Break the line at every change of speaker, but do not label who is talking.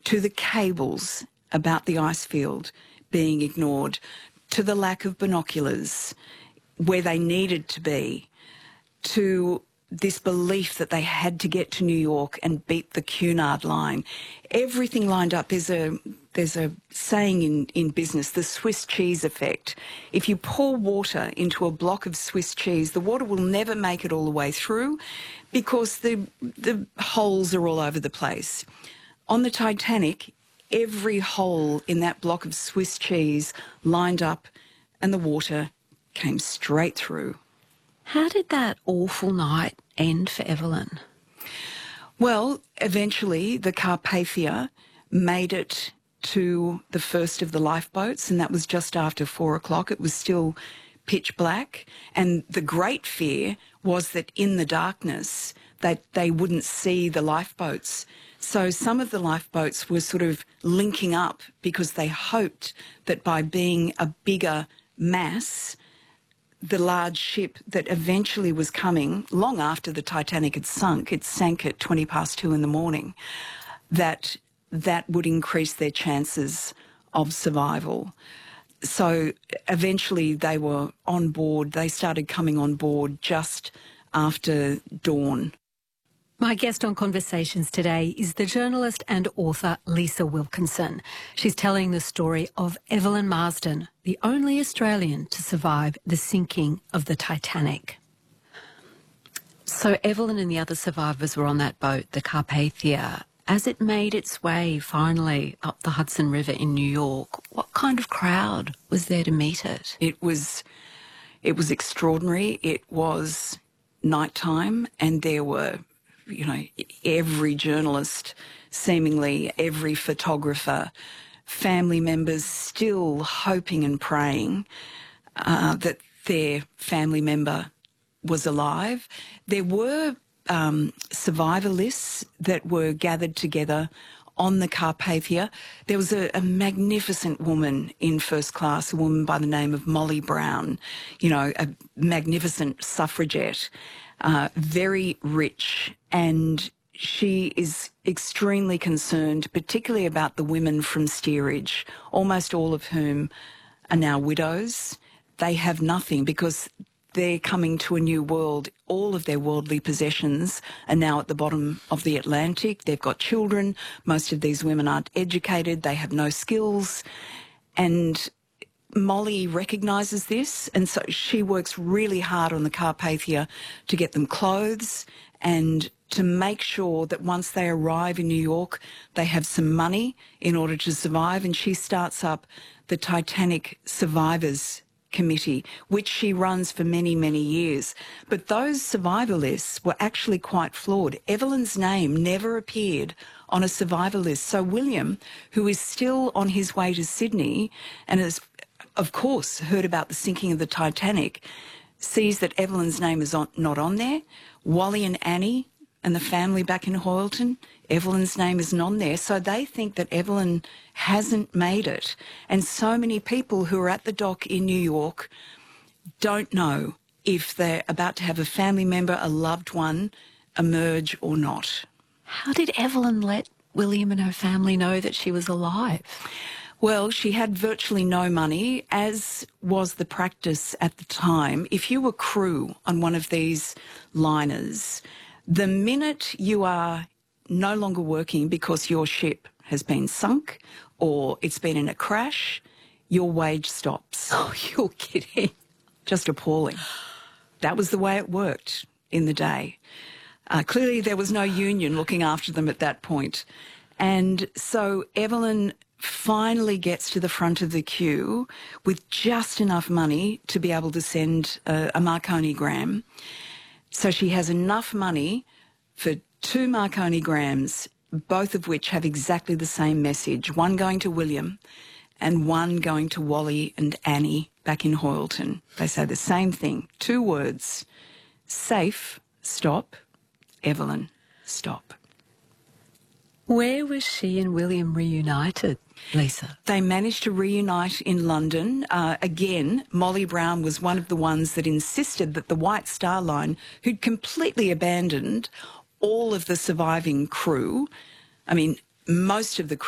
to the cables about the ice field being ignored, to the lack of binoculars where they needed to be, to this belief that they had to get to New York and beat the Cunard line. Everything lined up. There's a saying in business, the Swiss cheese effect. If you pour water into a block of Swiss cheese, the water will never make it all the way through because the holes are all over the place. On the Titanic, every hole in that block of Swiss cheese lined up and the water came straight through.
How did that awful night end for Evelyn?
Well, eventually the Carpathia made it to the first of the lifeboats, and that was just after 4 o'clock. It was still pitch black, and the great fear was that in the darkness that they wouldn't see the lifeboats. So some of the lifeboats were sort of linking up because they hoped that by being a bigger mass, the large ship that eventually was coming, long after the Titanic had sunk, it sank at 2:20 in the morning, that would increase their chances of survival. So eventually they were on board. They started coming on board just after dawn.
My guest on Conversations today is the journalist and author Lisa Wilkinson. She's telling the story of Evelyn Marsden, the only Australian to survive the sinking of the Titanic. So Evelyn and the other survivors were on that boat, the Carpathia. As it made its way finally up the Hudson River in New York, what kind of crowd was there to meet it?
It was extraordinary. It was nighttime, and there were, you know, every journalist, seemingly every photographer, family members still hoping and praying that their family member was alive. There were survivor lists that were gathered together on the Carpathia. There was a magnificent woman in first class, a woman by the name of Molly Brown, you know, a magnificent suffragette, very rich, and she is extremely concerned, particularly about the women from steerage, almost all of whom are now widows. They have nothing because they're coming to a new world. All of their worldly possessions are now at the bottom of the Atlantic. They've got children. Most of these women aren't educated. They have no skills. And Molly recognises this, and so she works really hard on the Carpathia to get them clothes and to make sure that once they arrive in New York, they have some money in order to survive. And she starts up the Titanic Survivors Committee, which she runs for many, many years. But those survivor lists were actually quite flawed. Evelyn's name never appeared on a survivor list. So William, who is still on his way to Sydney and has, of course, heard about the sinking of the Titanic, sees that Evelyn's name is not on there. Wally and Annie and the family back in Hoyleton, Evelyn's name isn't on there. So they think that Evelyn hasn't made it. And so many people who are at the dock in New York don't know if they're about to have a family member, a loved one, emerge or not.
How did Evelyn let William and her family know that she was alive?
Well, she had virtually no money, as was the practice at the time. If you were crew on one of these liners, the minute you are no longer working because your ship has been sunk or it's been in a crash, your wage stops.
Oh, you're kidding.
Just appalling. That was the way it worked in the day. Clearly there was no union looking after them at that point. And so Evelyn finally gets to the front of the queue with just enough money to be able to send a Marconigram. So she has enough money for 2 Marconigrams, both of which have exactly the same message, one going to William and one going to Wally and Annie back in Hoyleton. They say the same thing, 2 words: safe, stop; Evelyn, stop.
Where was she and William reunited, Lisa?
They managed to reunite in London. Again, Molly Brown was one of the ones that insisted that the White Star Line, who'd completely abandoned all of the surviving crew, I mean, most of the crew